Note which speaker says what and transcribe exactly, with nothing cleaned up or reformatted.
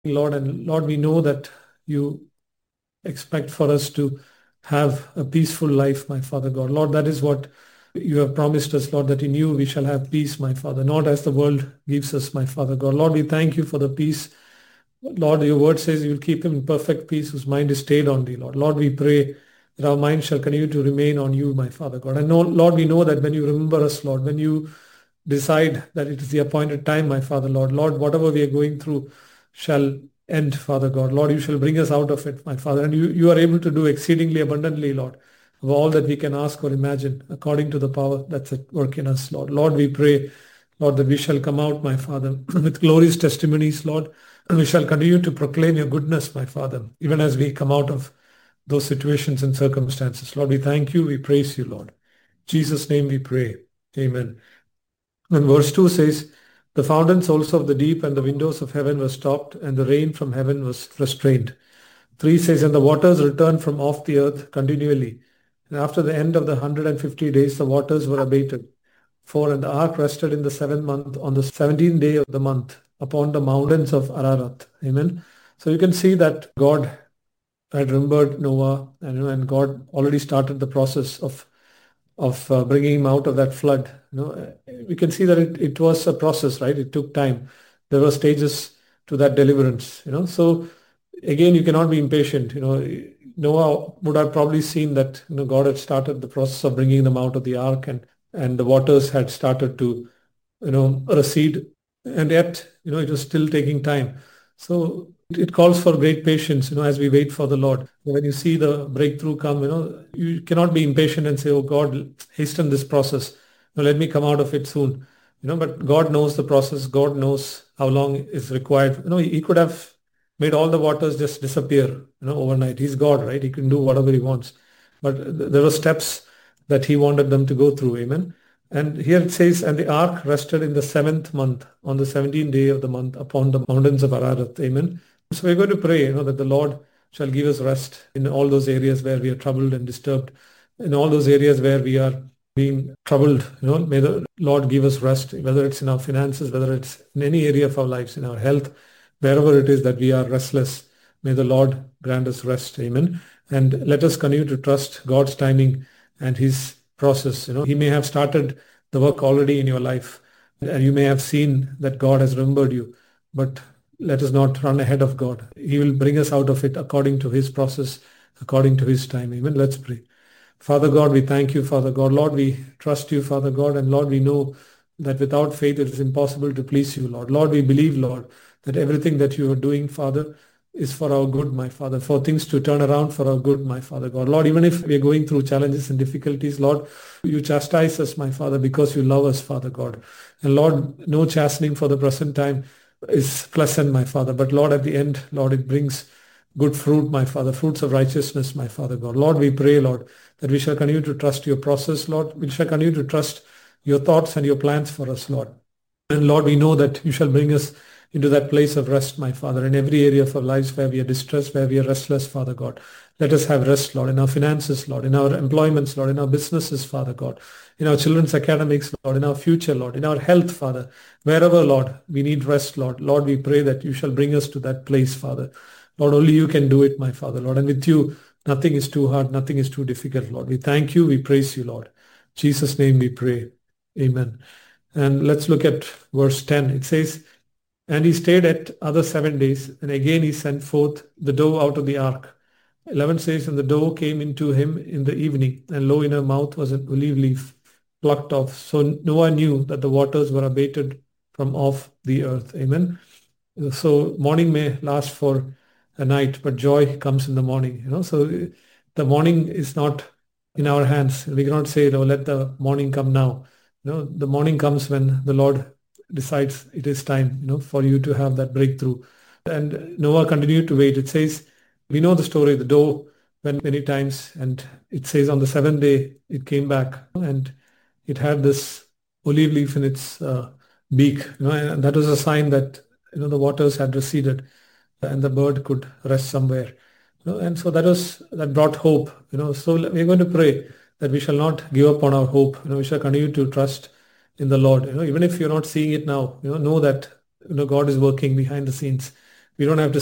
Speaker 1: Lord, and Lord, we know that you expect for us to have a peaceful life, my Father God. Lord, that is what you have promised us, Lord, that in you we shall have peace, my Father, not as the world gives us, my Father God. Lord, we thank you for the peace. Lord, your word says you will keep him in perfect peace whose mind is stayed on thee, Lord. Lord, we pray that our mind shall continue to remain on you, my Father God. And know, Lord, we know that when you remember us, Lord, when you decide that it is the appointed time, my Father, Lord, Lord, whatever we are going through shall end, Father God. Lord, you shall bring us out of it, my Father. And you, you are able to do exceedingly abundantly, Lord, of all that we can ask or imagine, according to the power that's at work in us, Lord. Lord, we pray, Lord, that we shall come out, my Father, with glorious testimonies, Lord. And we shall continue to proclaim your goodness, my Father, even as we come out of those situations and circumstances. Lord, we thank you. We praise you, Lord. In Jesus' name we pray. Amen. And verse two says, the fountains also of the deep and the windows of heaven were stopped, and the rain from heaven was restrained. three says, and the waters returned from off the earth continually. And after the end of the one hundred fifty days, the waters were abated. four, and the ark rested in the seventh month on the seventeenth day of the month upon the mountains of Ararat. Amen. So you can see that God had remembered Noah, and, and God already started the process of of uh, bringing him out of that flood. You know, we can see that it, it was a process, right? It took time. There were stages to that deliverance, you know. So again, you cannot be impatient. You know, Noah would have probably seen that, you know, God had started the process of bringing them out of the ark, and and the waters had started to, you know, recede, and yet, you know, it was still taking time. So it calls for great patience, you know, as we wait for the Lord. When you see the breakthrough come, you know, you cannot be impatient and say, oh God, hasten this process. Now, let me come out of it soon. You know, but God knows the process. God knows how long is required. You know, he could have made all the waters just disappear, you know, overnight. He's God, right? He can do whatever he wants. But there were steps that he wanted them to go through. Amen. And here it says, and the ark rested in the seventh month, on the seventeenth day of the month, upon the mountains of Ararat. Amen. So we're going to pray, you know, that the Lord shall give us rest in all those areas where we are troubled and disturbed, in all those areas where we are being troubled. You know, may the Lord give us rest, whether it's in our finances, whether it's in any area of our lives, in our health, wherever it is that we are restless. May the Lord grant us rest. Amen. And let us continue to trust God's timing and his process. You know, he may have started the work already in your life, and you may have seen that God has remembered you, but let us not run ahead of God. He will bring us out of it according to his process, according to his time. Amen. Let's pray. Father God, we thank you, Father God. Lord, we trust you, Father God, and Lord, we know that without faith it is impossible to please you, Lord. Lord, we believe, Lord, that everything that you are doing, Father, is for our good, my Father, for things to turn around for our good, my Father God. Lord, even if we are going through challenges and difficulties, Lord, you chastise us, my Father, because you love us, Father God. And Lord, no chastening for the present time is pleasant, my Father. But Lord, at the end, Lord, it brings good fruit, my Father, fruits of righteousness, my Father God. Lord, we pray, Lord, that we shall continue to trust your process, Lord. We shall continue to trust your thoughts and your plans for us, Lord. And Lord, we know that you shall bring us into that place of rest, my Father, in every area of our lives where we are distressed, where we are restless, Father God. Let us have rest, Lord, in our finances, Lord, in our employments, Lord, in our businesses, Father God, in our children's academics, Lord, in our future, Lord, in our health, Father. Wherever, Lord, we need rest, Lord. Lord, we pray that you shall bring us to that place, Father. Lord, only you can do it, my Father, Lord. And with you, nothing is too hard, nothing is too difficult, Lord. We thank you, we praise you, Lord. In Jesus' name we pray. Amen. And let's look at verse ten. It says, and he stayed at other seven days, and again he sent forth the dove out of the ark. eleven says, and the dove came into him in the evening, and lo, in her mouth was an olive leaf plucked off. So Noah knew that the waters were abated from off the earth. Amen. So morning may last for a night, but joy comes in the morning. You know, so the morning is not in our hands. We cannot say, oh, let the morning come now. You know, the morning comes when the Lord decides it is time, you know, for you to have that breakthrough. And Noah continued to wait. It says, we know the story. The dove went many times, and it says on the seventh day it came back, and it had this olive leaf in its uh, beak. You know, and that was a sign that, you know, the waters had receded, and the bird could rest somewhere. You know, and so that was that brought hope. You know, so we're going to pray that we shall not give up on our hope. You know, we shall continue to trust in the Lord. You know, even if you're not seeing it now, you know, know that, you know, God is working behind the scenes. We don't have to